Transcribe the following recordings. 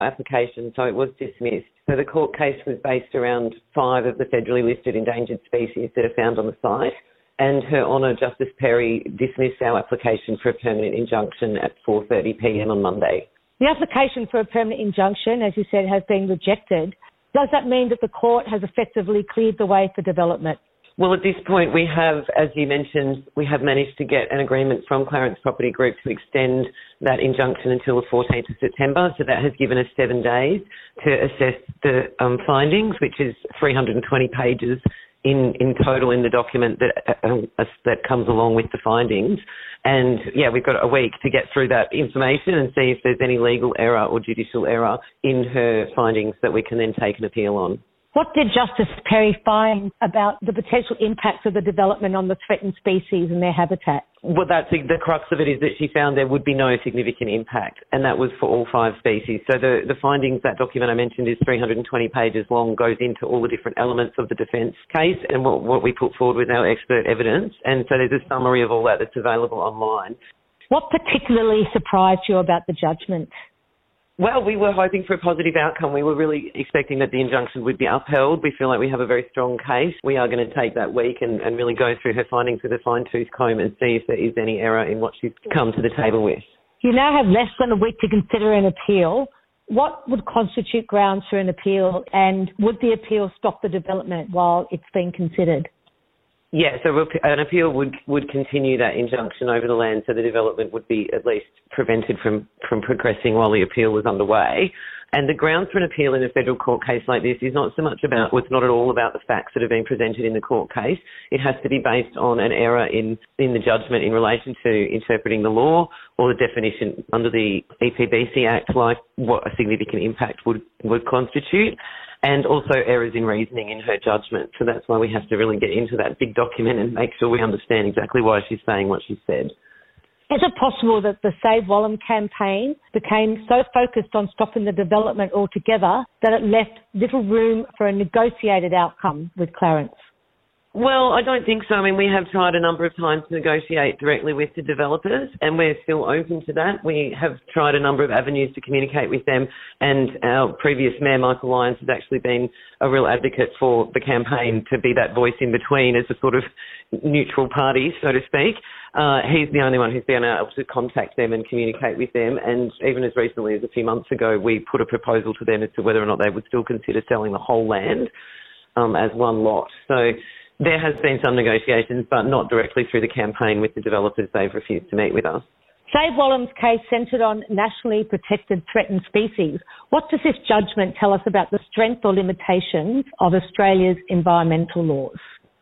application, so it was dismissed. So the court case was based around 5 of the federally listed endangered species that are found on the site, and Her Honour Justice Perry dismissed our application for a permanent injunction at 4:30 p.m. on Monday. The application for a permanent injunction, as you said, has been rejected. Does that mean that the court has effectively cleared the way for development? Well, at this point, we have, as you mentioned, we have managed to get an agreement from Clarence Property Group to extend that injunction until the 14th of September. So that has given us 7 days to assess the findings, which is 320 pages in total in the document that comes along with the findings. And, yeah, we've got a week to get through that information and see if there's any legal error or judicial error in her findings that we can then take an appeal on. What did Justice Perry find about the potential impacts of the development on the threatened species and their habitat? Well, that's the crux of it, is that she found there would be no significant impact, and that was for all 5 species. So the findings, that document I mentioned is 320 pages long, goes into all the different elements of the defence case and what we put forward with our expert evidence. And so there's a summary of all that that's available online. What particularly surprised you about the judgment? Well, we were hoping for a positive outcome. We were really expecting that the injunction would be upheld. We feel like we have a very strong case. We are going to take that week and really go through her findings with a fine-tooth comb and see if there is any error in what she's come to the table with. You now have less than a week to consider an appeal. What would constitute grounds for an appeal, and would the appeal stop the development while it's being considered? Yeah, so an appeal would continue that injunction over the land, so the development would be at least prevented from progressing while the appeal was underway. And the grounds for an appeal in a federal court case like this is not so much about, well, it's not at all about the facts that have been presented in the court case. It has to be based on an error in the judgment in relation to interpreting the law or the definition under the EPBC Act, like what a significant impact would constitute, and also errors in reasoning in her judgment. So that's why we have to really get into that big document and make sure we understand exactly why she's saying what she said. Is it possible that the Save Wallam campaign became so focused on stopping the development altogether that it left little room for a negotiated outcome with Clarence? Well, I don't think so. I mean, we have tried a number of times to negotiate directly with the developers, and we're still open to that. We have tried a number of avenues to communicate with them, and our previous Mayor, Michael Lyons, has actually been a real advocate for the campaign to be that voice in between as a sort of neutral party, so to speak. He's the only one who's been able to contact them and communicate with them, and even as recently as a few months ago, we put a proposal to them as to whether or not they would still consider selling the whole land as one lot. So there has been some negotiations, but not directly through the campaign with the developers. They've refused to meet with us. Save Wallam's case centred on nationally protected threatened species. What does this judgment tell us about the strength or limitations of Australia's environmental laws?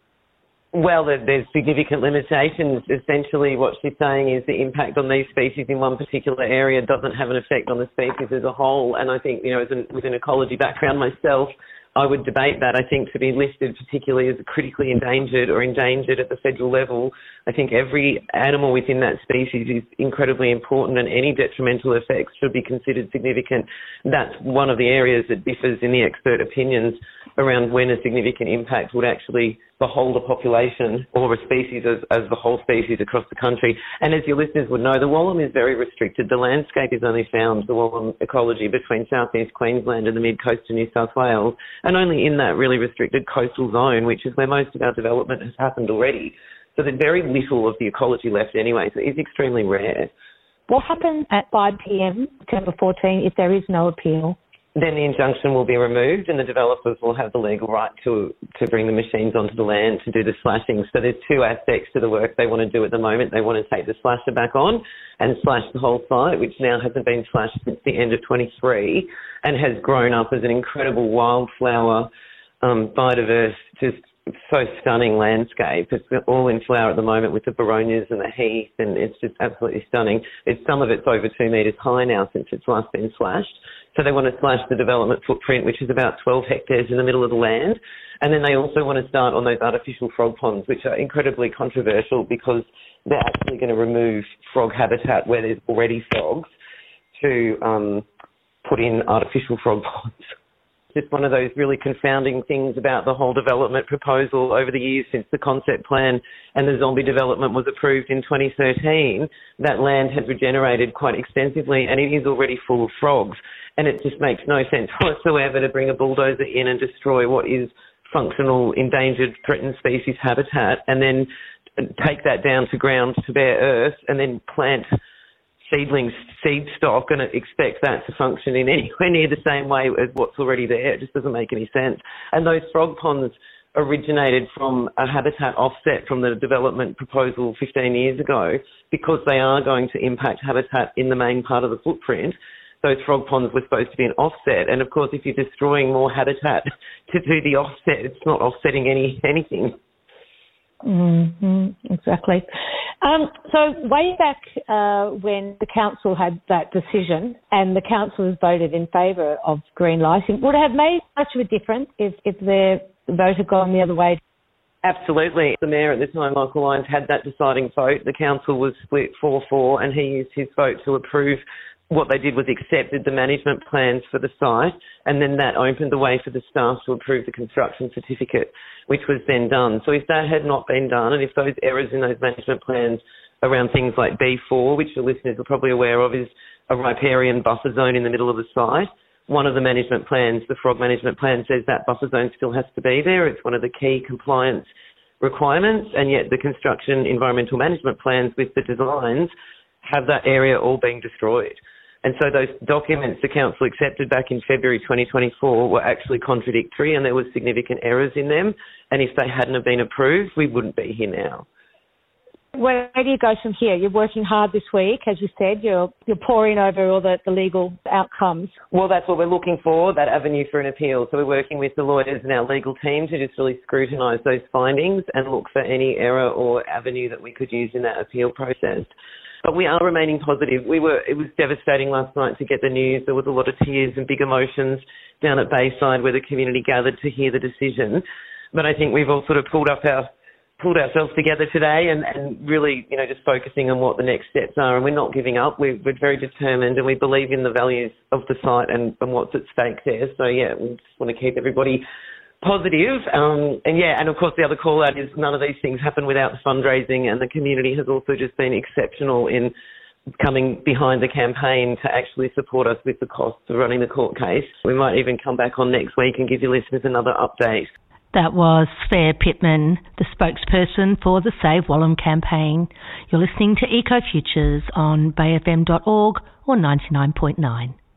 Well, there's significant limitations. Essentially, what she's saying is the impact on these species in one particular area doesn't have an effect on the species as a whole. And I think, with an ecology background myself, I would debate that. I think to be listed particularly as critically endangered or endangered at the federal level, I think every animal within that species is incredibly important, and any detrimental effects should be considered significant. That's one of the areas that differs in the expert opinions around when a significant impact would actually behold a population or a species as the whole species across the country. And as your listeners would know, the Wallam is very restricted. The landscape is only found, the Wallam ecology, between southeast Queensland and the mid-coast of New South Wales, and only in that really restricted coastal zone, which is where most of our development has happened already. So there's very little of the ecology left anyway, so it's extremely rare. What happens at 5 p.m, September 14, if there is no appeal? Then the injunction will be removed and the developers will have the legal right to bring the machines onto the land to do the slashing. So there's 2 aspects to the work they want to do at the moment. They want to take the slasher back on and slash the whole site, which now hasn't been slashed since the end of 23 and has grown up as an incredible wildflower, biodiverse, just so stunning landscape. It's all in flower at the moment with the Boronias and the heath, and it's just absolutely stunning. Some of it's over 2 metres high now since it's last been slashed. So they want to slash the development footprint, which is about 12 hectares in the middle of the land. And then they also want to start on those artificial frog ponds, which are incredibly controversial because they're actually going to remove frog habitat where there's already frogs to put in artificial frog ponds. Just one of those really confounding things about the whole development proposal over the years since the concept plan and the zombie development was approved in 2013. That land had regenerated quite extensively and it is already full of frogs. And it just makes no sense whatsoever to bring a bulldozer in and destroy what is functional, endangered, threatened species habitat and then take that down to ground to bare earth and then plant seedlings, seed stock, and expect that to function in anywhere near the same way as what's already there. It just doesn't make any sense. And those frog ponds originated from a habitat offset from the development proposal 15 years ago because they are going to impact habitat in the main part of the footprint. Those frog ponds were supposed to be an offset. And, of course, if you're destroying more habitat to do the offset, it's not offsetting anything. Mm-hmm, exactly. So way back when the council had that decision and the councillors voted in favour of green lighting, would it have made much of a difference if their vote had gone the other way? Absolutely. The Mayor at the time, Michael Lyons, had that deciding vote. The council was split 4-4 and he used his vote to approve. What they did was accepted the management plans for the site and then that opened the way for the staff to approve the construction certificate, which was then done. So if that had not been done and if those errors in those management plans around things like B4, which the listeners are probably aware of, is a riparian buffer zone in the middle of the site, one of the management plans, the frog management plan, says that buffer zone still has to be there. It's one of the key compliance requirements, and yet the construction environmental management plans with the designs have that area all being destroyed. And so those documents the council accepted back in February 2024 were actually contradictory and there were significant errors in them. And if they hadn't have been approved, we wouldn't be here now. Where do you go from here? You're working hard this week, as you said. You're poring over all the legal outcomes. Well, that's what we're looking for, that avenue for an appeal. So we're working with the lawyers and our legal team to just really scrutinise those findings and look for any error or avenue that we could use in that appeal process. But we are remaining positive. It was devastating last night to get the news. There was a lot of tears and big emotions down at Bayside where the community gathered to hear the decision. But I think we've all sort of pulled ourselves together today and really, just focusing on what the next steps are. And we're not giving up. We're very determined and we believe in the values of the site and what's at stake there. So, yeah, we just want to keep everybody positive. And of course, the other call out is none of these things happen without the fundraising, and the community has also just been exceptional in coming behind the campaign to actually support us with the costs of running the court case. We might even come back on next week and give your listeners another update. That was Svea Pittman, the spokesperson for the Save Wallam campaign. You're listening to Eco Futures on bayfm.org or 99.9.